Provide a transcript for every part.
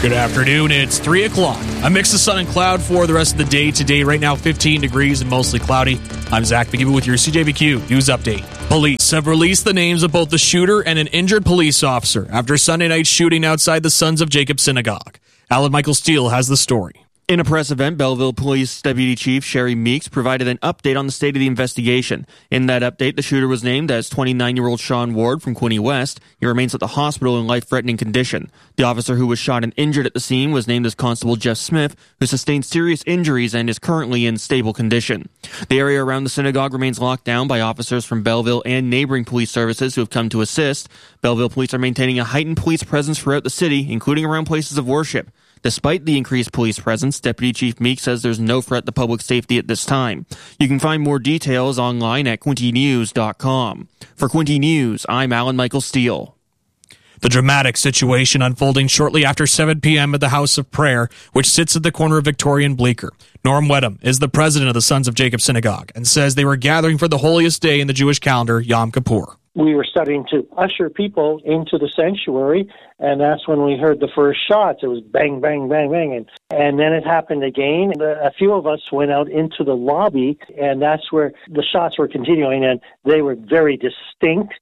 Good afternoon. It's 3 o'clock. A mix of sun and cloud for the rest of the day today. Right now, 15 degrees and mostly cloudy. I'm Zach McGibbon with your CJVQ News Update. Police have released the names of both the shooter and an injured police officer after Sunday night's shooting outside the Sons of Jacob Synagogue. Alan Michael Steele has the story. In a press event, Belleville Police Deputy Chief Sherry Meeks provided an update on the state of the investigation. In that update, the shooter was named as 29-year-old Sean Ward from Quinte West. He remains at the hospital in life-threatening condition. The officer who was shot and injured at the scene was named as Constable Jeff Smith, who sustained serious injuries and is currently in stable condition. The area around the synagogue remains locked down by officers from Belleville and neighboring police services who have come to assist. Belleville police are maintaining a heightened police presence throughout the city, including around places of worship. Despite the increased police presence, Deputy Chief Meeks says there's no threat to public safety at this time. You can find more details online at QuinteNews.com. For Quinte News, I'm Alan Michael Steele. The dramatic situation unfolding shortly after 7 p.m. at the House of Prayer, which sits at the corner of Victoria and Bleecker. Norm Wedham is the president of the Sons of Jacob Synagogue and says they were gathering for the holiest day in the Jewish calendar, Yom Kippur. We were starting to usher people into the sanctuary, and that's when we heard the first shots. It was bang, bang, bang, bang, and then it happened again. A few of us went out into the lobby, and that's where the shots were continuing, and they were very distinct.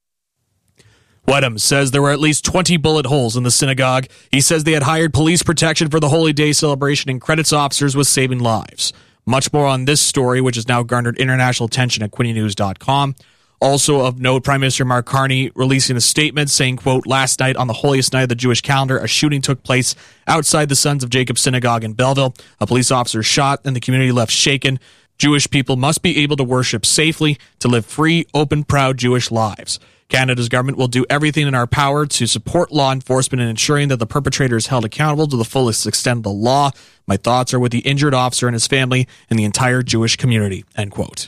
Wedham says there were at least 20 bullet holes in the synagogue. He says they had hired police protection for the Holy Day celebration and credits officers with saving lives. Much more on this story, which has now garnered international attention at QuinteNews.com. Also of note, Prime Minister Mark Carney releasing a statement saying, quote, last night on the holiest night of the Jewish calendar, a shooting took place outside the Sons of Jacob Synagogue in Belleville. A police officer shot and the community left shaken. Jewish people must be able to worship safely, to live free, open, proud Jewish lives. Canada's government will do everything in our power to support law enforcement in ensuring that the perpetrator is held accountable to the fullest extent of the law. My thoughts are with the injured officer and his family and the entire Jewish community, end quote.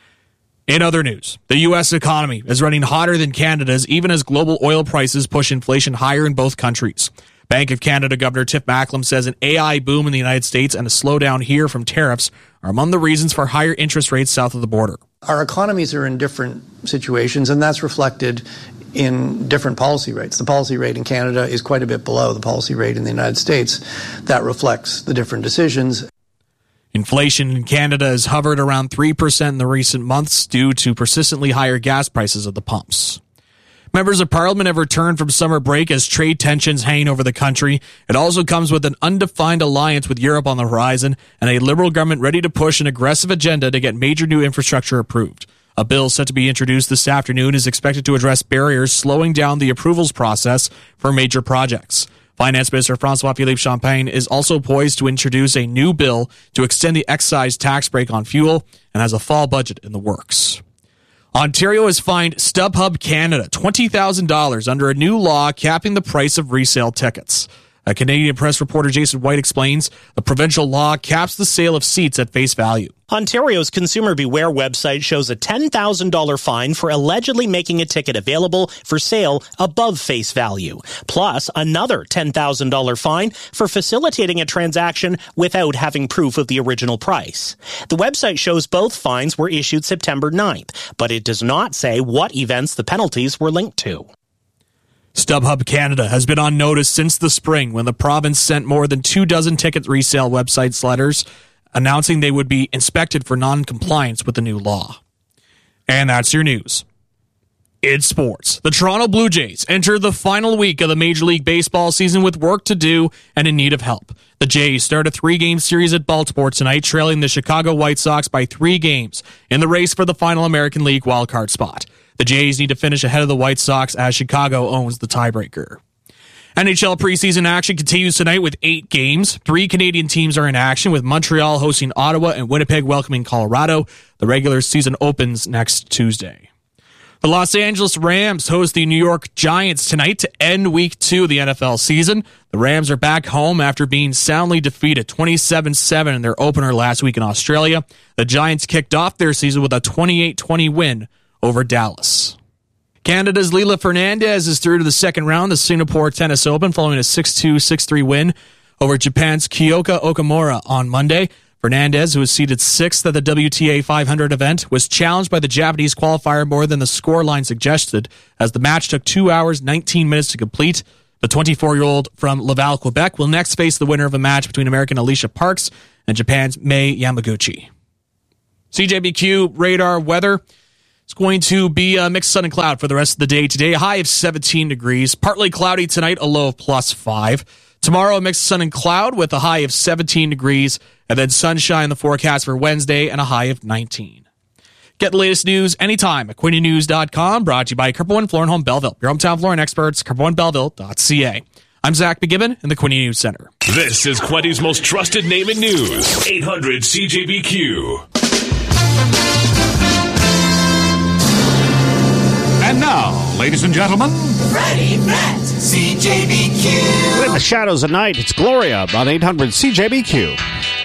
In other news, the U.S. economy is running hotter than Canada's, even as global oil prices push inflation higher in both countries. Bank of Canada Governor Tiff Macklem says an AI boom in the United States and a slowdown here from tariffs are among the reasons for higher interest rates south of the border. Our economies are in different situations, and that's reflected in different policy rates. The policy rate in Canada is quite a bit below the policy rate in the United States. That reflects the different decisions. Inflation in Canada has hovered around 3% in the recent months due to persistently higher gas prices at the pumps. Members of Parliament have returned from summer break as trade tensions hang over the country. It also comes with an undefined alliance with Europe on the horizon and a Liberal government ready to push an aggressive agenda to get major new infrastructure approved. A bill set to be introduced this afternoon is expected to address barriers slowing down the approvals process for major projects. Finance Minister François-Philippe Champagne is also poised to introduce a new bill to extend the excise tax break on fuel and has a fall budget in the works. Ontario has fined StubHub Canada $20,000 under a new law capping the price of resale tickets. A Canadian Press reporter Jason White explains the provincial law caps the sale of seats at face value. Ontario's Consumer Beware website shows a $10,000 fine for allegedly making a ticket available for sale above face value, plus another $10,000 fine for facilitating a transaction without having proof of the original price. The website shows both fines were issued September 9th, but it does not say what events the penalties were linked to. StubHub Canada has been on notice since the spring when the province sent more than 24 ticket resale websites letters announcing they would be inspected for non-compliance with the new law. And that's your news. In sports, the Toronto Blue Jays enter the final week of the Major League Baseball season with work to do and in need of help. The Jays start a 3-game series at Baltimore tonight, trailing the Chicago White Sox by 3 games in the race for the final American League wildcard spot. The Jays need to finish ahead of the White Sox as Chicago owns the tiebreaker. NHL preseason action continues tonight with 8 games. 3 Canadian teams are in action, with Montreal hosting Ottawa and Winnipeg welcoming Colorado. The regular season opens next Tuesday. The Los Angeles Rams host the New York Giants tonight to end Week 2 of the NFL season. The Rams are back home after being soundly defeated 27-7 in their opener last week in Australia. The Giants kicked off their season with a 28-20 win over Dallas. Canada's Lila Fernandez is through to the second round of the Singapore Tennis Open following a 6-2, 6-3 win over Japan's Kyoka Okamura on Monday. Fernandez, who was seeded 6th at the WTA 500 event, was challenged by the Japanese qualifier more than the scoreline suggested, as the match took 2 hours, 19 minutes to complete. The 24-year-old from Laval, Quebec, will next face the winner of a match between American Alicia Parks and Japan's Mei Yamaguchi. CJBQ radar weather. It's going to be a mixed sun and cloud for the rest of the day today. A high of 17 degrees. Partly cloudy tonight, a low of +5. Tomorrow, a mixed sun and cloud with a high of 17 degrees. And then sunshine in the forecast for Wednesday and a high of 19. Get the latest news anytime at QuintyNews.com. Brought to you by Cooper One Flooring Home Belleville. Your hometown flooring experts, CooperOneBelleville.ca. I'm Zach McGibbon in the Quinte News Center. This is Quinty's most trusted name in news. 800 CJBQ. And now, ladies and gentlemen, Freddie Brett, CJBQ. in the shadows of night, it's Gloria on 800 CJBQ.